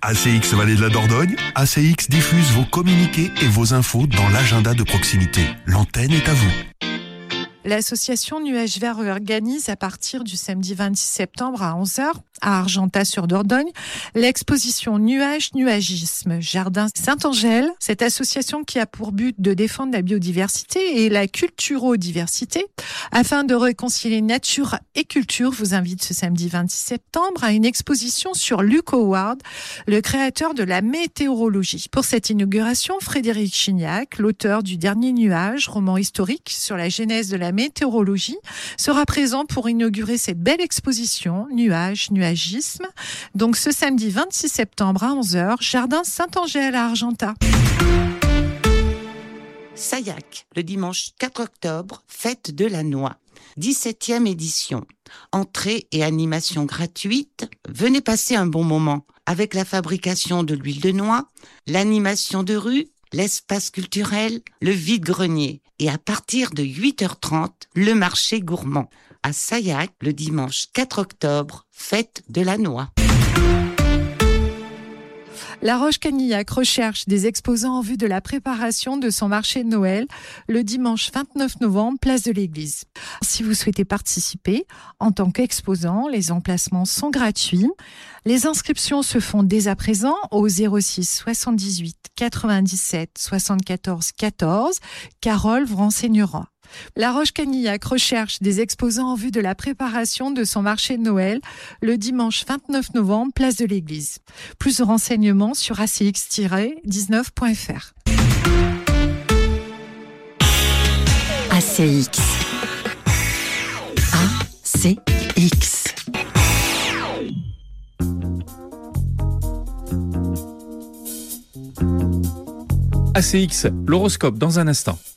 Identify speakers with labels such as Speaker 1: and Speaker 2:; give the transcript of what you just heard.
Speaker 1: ACX Vallée de la Dordogne, ACX diffuse vos communiqués et vos infos dans l'agenda de proximité. L'antenne est à vous.
Speaker 2: L'association Nuages Verts organise à partir du samedi 26 septembre à 11h à Argentat-sur-Dordogne l'exposition Nuages-Nuagisme, Jardin Saint-Angèle. Cette association qui a pour but de défendre la biodiversité et la culturodiversité afin de réconcilier nature et culture vous invite ce samedi 26 septembre à une exposition sur Luc Howard, le créateur de la météorologie. Pour cette inauguration, Frédéric Chignac, l'auteur du Dernier Nuage, roman historique sur la genèse de la météorologie, sera présent pour inaugurer cette belle exposition Nuages-Nuagisme. Donc ce samedi 26 septembre à 11h, Jardin Saint-Angèle à Argentat.
Speaker 3: Sayac, le dimanche 4 octobre, fête de la noix. 17e édition. Entrée et animation gratuite. Venez passer un bon moment avec la fabrication de l'huile de noix, l'animation de rue, l'espace culturel, le vide-grenier. Et à partir de 8h30, le marché gourmand. À Sayac, le dimanche 4 octobre, fête de la noix.
Speaker 2: La Roche-Canillac recherche des exposants en vue de la préparation de son marché de Noël le dimanche 29 novembre, place de l'Église. Si vous souhaitez participer en tant qu'exposant, les emplacements sont gratuits. Les inscriptions se font dès à présent au 06 78 97 74 14. Carole vous renseignera. La Roche-Canillac recherche des exposants en vue de la préparation de son marché de Noël le dimanche 29 novembre, place de l'Église. Plus de renseignements sur acx-19.fr.
Speaker 4: ACX. ACX.
Speaker 5: ACX, l'horoscope dans un instant.